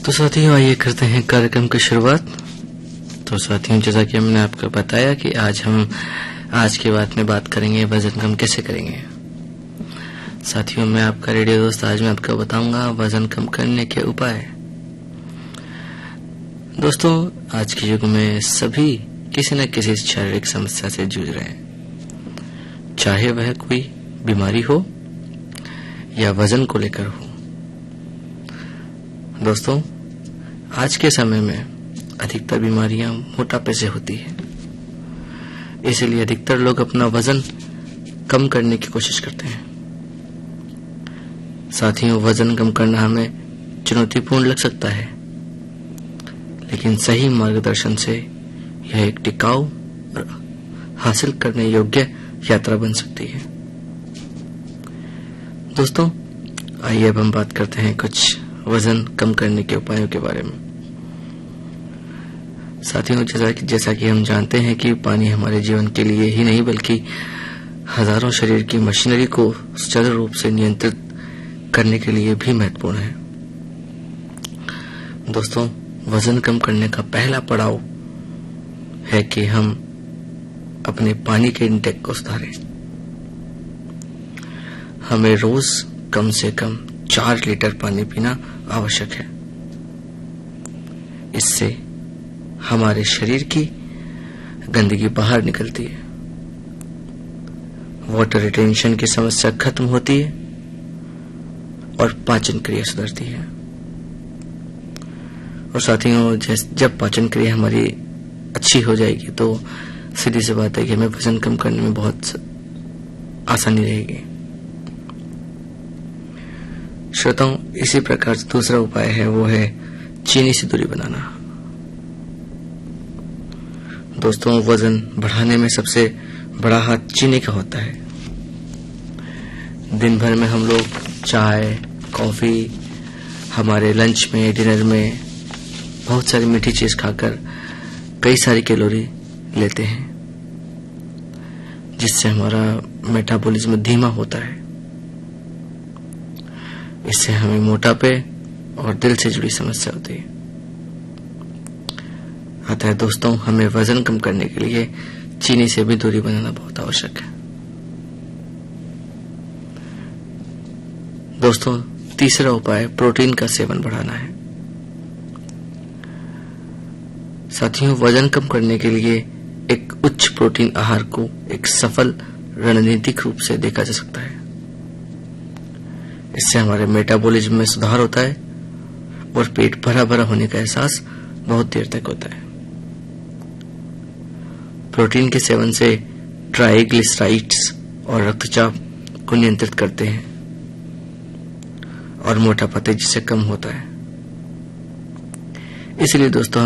तो साथियों, आइए करते हैं कार्यक्रम की शुरुआत। तो साथियों, जैसा कि हमने आपको बताया कि आज की बात में बात करेंगे वजन कम कैसे करेंगे। साथियों, मैं आपका रेडियो दोस्त आज मैं आपको बताऊंगा वजन कम करने के उपाय। दोस्तों, आज के युग में सभी किसी न किसी शारीरिक समस्या से जूझ रहे हैं, चाहे वह कोई बीमारी हो या वजन को लेकर हो। दोस्तों, आज के समय में अधिकतर बीमारियां मोटापे से होती है, इसलिए अधिकतर लोग अपना वजन कम करने की कोशिश करते हैं। साथियों, वजन कम करना हमें चुनौतीपूर्ण लग सकता है, लेकिन सही मार्गदर्शन से यह एक टिकाऊ और हासिल करने योग्य यात्रा बन सकती है। दोस्तों, आइए अब हम बात करते हैं कुछ वजन कम करने के उपायों के बारे में। साथियों, जैसा कि हम जानते हैं कि पानी हमारे जीवन के लिए ही नहीं बल्कि हजारों शरीर की मशीनरी को सुचारू रूप से नियंत्रित करने के लिए भी महत्वपूर्ण है। दोस्तों, वजन कम करने का पहला पड़ाव है कि हम अपने पानी के इंटेक को सुधारें। हमें रोज कम से कम 4 लीटर पानी पीना आवश्यक है। इससे हमारे शरीर की गंदगी बाहर निकलती है, वाटर रिटेंशन की समस्या खत्म होती है और पाचन क्रिया सुधरती है। और साथियों, जब पाचन क्रिया हमारी अच्छी हो जाएगी तो सीधी सी बात है कि हमें वजन कम करने में बहुत आसानी रहेगी। श्रोताओं, इसी प्रकार से दूसरा उपाय है, वो है चीनी से दूरी बनाना। दोस्तों, वजन बढ़ाने में सबसे बड़ा हाथ चीनी का होता है। दिन भर में हम लोग चाय, कॉफी, हमारे लंच में, डिनर में बहुत सारी मीठी चीज खाकर कई सारी कैलोरी लेते हैं, जिससे हमारा मेटाबॉलिज्म धीमा होता है। इससे हमें मोटापे और दिल से जुड़ी समस्या होती है। अतः दोस्तों, हमें वजन कम करने के लिए चीनी से भी दूरी बनाना बहुत आवश्यक है। दोस्तों, तीसरा उपाय प्रोटीन का सेवन बढ़ाना है। साथियों, वजन कम करने के लिए एक उच्च प्रोटीन आहार को एक सफल रणनीतिक रूप से देखा जा सकता है। इससे हमारे मेटाबॉलिज्म में सुधार होता है और पेट भरा भरा होने का एहसास बहुत देर तक होता है। प्रोटीन के सेवन से ट्राइग्लिसराइड्स और रक्तचाप को नियंत्रित करते हैं और मोटापा तेजी से कम होता है। इसलिए दोस्तों,